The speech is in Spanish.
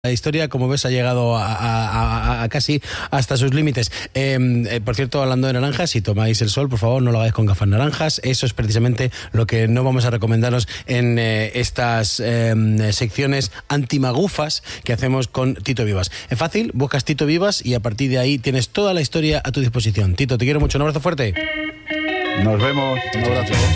La historia, como ves, ha llegado a casi hasta sus límites. Por cierto, hablando de naranjas, si tomáis el sol, por favor, no lo hagáis con gafas naranjas. Eso es precisamente lo que no vamos a recomendaros en estas secciones antimagufas que hacemos con Tito Vivas. Es fácil, buscas Tito Vivas y a partir de ahí tienes toda la historia a tu disposición. Tito, te quiero mucho. Un abrazo fuerte. Nos vemos. Un abrazo.